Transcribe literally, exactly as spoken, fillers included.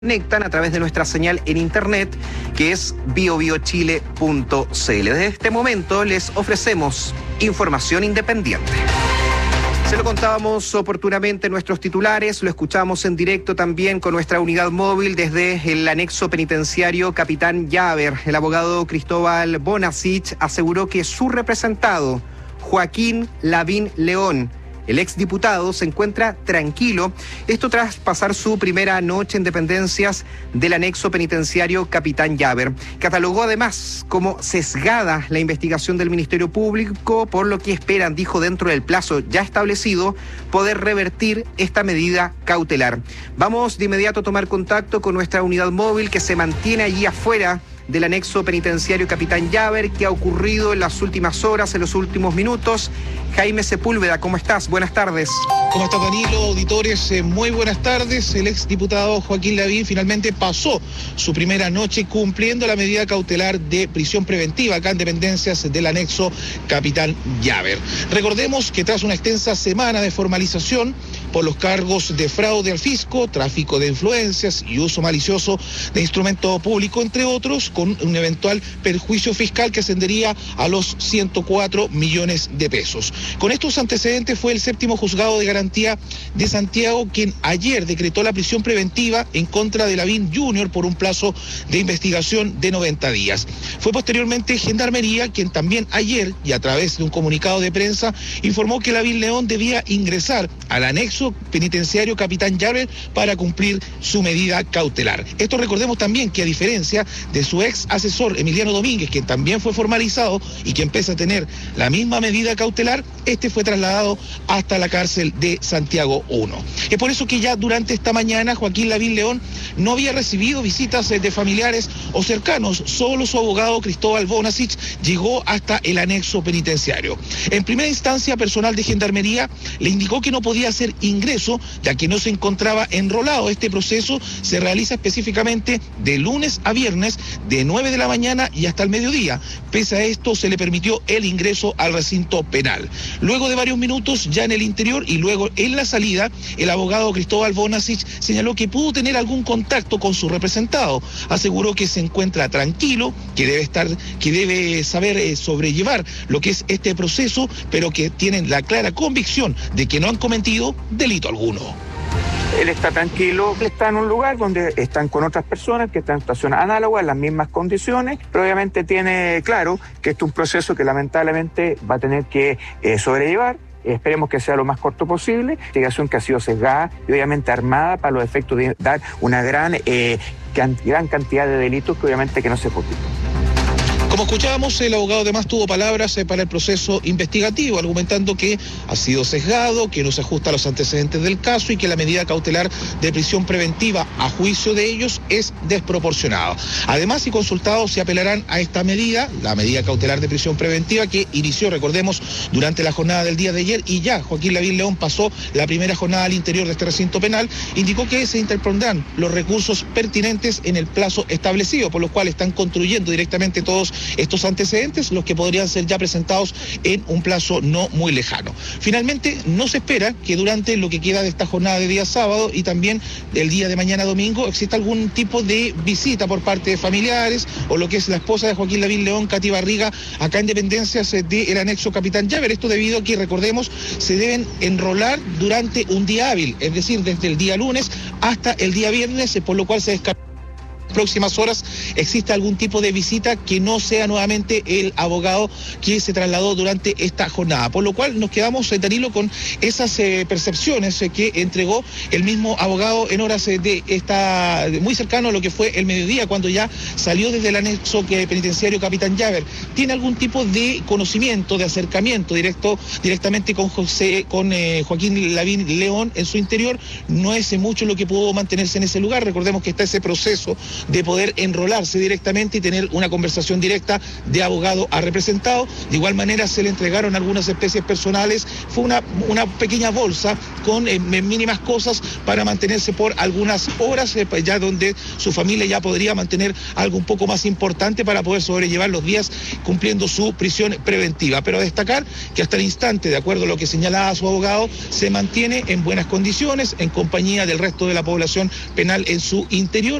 Conectan a través de nuestra señal en internet, que es bio bio chile punto c l. Desde este momento les ofrecemos información independiente. Se lo contábamos oportunamente en nuestros titulares, lo escuchamos en directo también con nuestra unidad móvil desde el anexo penitenciario Capitán Llaver. El abogado Cristóbal Bonasich aseguró que su representado, Joaquín Lavín León, el exdiputado, se encuentra tranquilo, esto tras pasar su primera noche en dependencias del anexo penitenciario Capitán Llaver. Catalogó además como sesgada la investigación del Ministerio Público, por lo que esperan, dijo, dentro del plazo ya establecido, poder revertir esta medida cautelar. Vamos de inmediato a tomar contacto con nuestra unidad móvil que se mantiene allí afuera del anexo penitenciario Capitán Llaver. ¿Qué ha ocurrido en las últimas horas, en los últimos minutos? Jaime Sepúlveda, ¿cómo estás? Buenas tardes. ¿Cómo estás, Danilo? Auditores, eh, muy buenas tardes. El exdiputado Joaquín Lavín finalmente pasó su primera noche cumpliendo la medida cautelar de prisión preventiva acá en dependencias del anexo Capitán Llaver. Recordemos que tras una extensa semana de formalización por los cargos de fraude al fisco, tráfico de influencias y uso malicioso de instrumento público, entre otros, con un eventual perjuicio fiscal que ascendería a los ciento cuatro millones de pesos. Con estos antecedentes fue el séptimo juzgado de garantía de Santiago quien ayer decretó la prisión preventiva en contra de Lavín junior por un plazo de investigación de noventa días. Fue posteriormente Gendarmería quien también ayer, y a través de un comunicado de prensa, informó que Lavín León debía ingresar al anexo penitenciario Capitán Llaver para cumplir su medida cautelar. Esto recordemos también que, a diferencia de su ex asesor Emiliano Domínguez, quien también fue formalizado y que empieza a tener la misma medida cautelar, este fue trasladado hasta la cárcel de Santiago uno. Es por eso que ya durante esta mañana Joaquín Lavín León no había recibido visitas de familiares o cercanos, solo su abogado Cristóbal Bonasich llegó hasta el anexo penitenciario. En primera instancia, personal de Gendarmería le indicó que no podía hacer ingreso, ya que no se encontraba enrolado. Este proceso se realiza específicamente de lunes a viernes, de nueve de la mañana y hasta el mediodía. Pese a esto, se le permitió el ingreso al recinto penal. Luego de varios minutos ya en el interior y luego en la salida, el abogado Cristóbal Bonasich señaló que pudo tener algún contacto con su representado. Aseguró que se encuentra tranquilo, que debe estar, que debe saber eh, sobrellevar lo que es este proceso, pero que tienen la clara convicción de que no han cometido delito alguno. Él está tranquilo, él está en un lugar donde están con otras personas que están en situaciones análogas, en las mismas condiciones, pero obviamente tiene claro que este es un proceso que lamentablemente va a tener que eh, sobrellevar. Esperemos que sea lo más corto posible. Investigación que ha sido sesgada y obviamente armada para los efectos de dar una gran, eh, can, gran cantidad de delitos que obviamente que no se justifican. Como escuchábamos, el abogado además tuvo palabras para el proceso investigativo, argumentando que ha sido sesgado, que no se ajusta a los antecedentes del caso y que la medida cautelar de prisión preventiva, a juicio de ellos, es desproporcionada. Además, y consultados, se apelarán a esta medida, la medida cautelar de prisión preventiva, que inició, recordemos, durante la jornada del día de ayer, y ya Joaquín Lavín León pasó la primera jornada al interior de este recinto penal. Indicó que se interpondrán los recursos pertinentes en el plazo establecido, por los cuales están construyendo directamente todos estos antecedentes, los que podrían ser ya presentados en un plazo no muy lejano. Finalmente, no se espera que durante lo que queda de esta jornada de día sábado y también el día de mañana domingo exista algún tipo de visita por parte de familiares o lo que es la esposa de Joaquín Lavín León, Katy Barriga, acá en dependencias del anexo Capitán Llaver. Esto debido a que, recordemos, se deben enrolar durante un día hábil, es decir, desde el día lunes hasta el día viernes, por lo cual se descarta próximas horas existe algún tipo de visita que no sea nuevamente el abogado que se trasladó durante esta jornada, por lo cual nos quedamos, Danilo, con esas eh, percepciones eh, que entregó el mismo abogado en horas eh, de esta muy cercano a lo que fue el mediodía, cuando ya salió desde el anexo que, penitenciario Capitán Llaver. ¿Tiene algún tipo de conocimiento, de acercamiento directo directamente con José, con eh, Joaquín Lavín León en su interior? No es mucho lo que pudo mantenerse en ese lugar. Recordemos que está ese proceso de poder enrolarse directamente y tener una conversación directa de abogado a representado. De igual manera se le entregaron algunas especies personales, fue una, una pequeña bolsa con eh, mínimas cosas para mantenerse por algunas horas, eh, ya donde su familia ya podría mantener algo un poco más importante para poder sobrellevar los días cumpliendo su prisión preventiva. Pero destacar que hasta el instante, de acuerdo a lo que señalaba su abogado, se mantiene en buenas condiciones, en compañía del resto de la población penal en su interior.